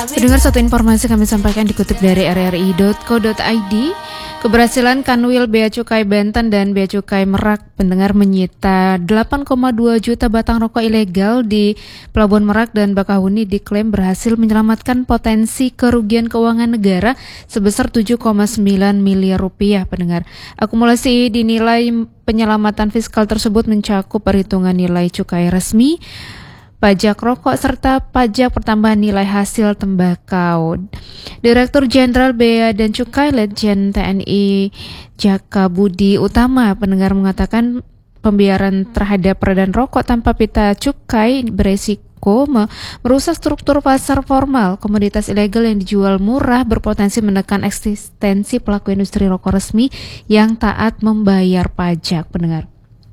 Pendengar, satu informasi kami sampaikan dikutip dari rri.co.id. Keberhasilan Kanwil Bea Cukai Banten dan Bea Cukai Merak pendengar menyita 8,2 juta batang rokok ilegal di Pelabuhan Merak dan Bakahuni diklaim berhasil menyelamatkan potensi kerugian keuangan negara sebesar 7,9 miliar rupiah pendengar. Akumulasi dinilai penyelamatan fiskal tersebut mencakup perhitungan nilai cukai resmi, pajak rokok, serta pajak pertambahan nilai hasil tembakau. Direktur Jenderal Bea dan Cukai Letjen TNI Jaka Budi Utama pendengar mengatakan pembiaran terhadap peredaran rokok tanpa pita cukai beresiko merusak struktur pasar formal. Komoditas ilegal yang dijual murah berpotensi menekan eksistensi pelaku industri rokok resmi yang taat membayar pajak pendengar.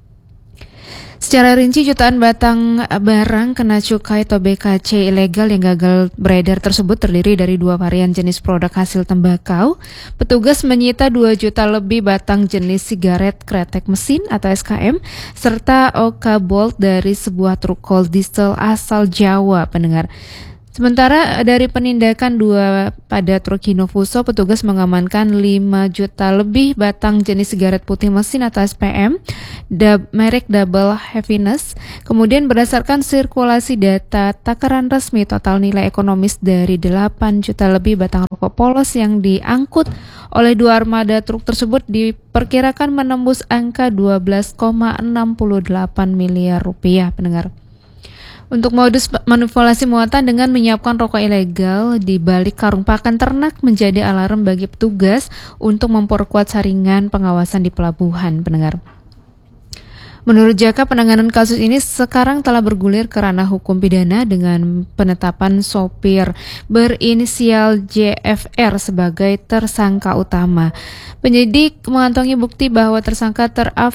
Secara rinci, jutaan batang barang kena cukai atau BKC ilegal yang gagal beredar tersebut terdiri dari 2 varian jenis produk hasil tembakau. Petugas menyita 2 juta lebih batang jenis sigaret kretek mesin atau SKM, serta Oka Bolt dari sebuah truk kol diesel asal Jawa pendengar. Sementara dari penindakan 2 pada truk Hinofuso, petugas mengamankan 5 juta lebih batang jenis sigaret putih mesin atau SPM, merek Double Heaviness. Kemudian berdasarkan sirkulasi data takaran resmi, total nilai ekonomis dari 8 juta lebih batang rokok polos yang diangkut oleh 2 armada truk tersebut diperkirakan menembus angka 12,68 miliar rupiah pendengar. Untuk modus manipulasi muatan dengan menyiapkan rokok ilegal di balik karung pakan ternak menjadi alarm bagi petugas untuk memperkuat saringan pengawasan di pelabuhan pendengar. Menurut Jaka, penanganan kasus ini sekarang telah bergulir ke ranah hukum pidana dengan penetapan sopir berinisial JFR sebagai tersangka utama. Penyidik mengantongi bukti bahwa tersangka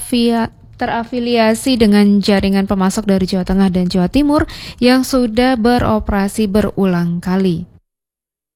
terafiliasi dengan jaringan pemasok dari Jawa Tengah dan Jawa Timur yang sudah beroperasi berulang kali.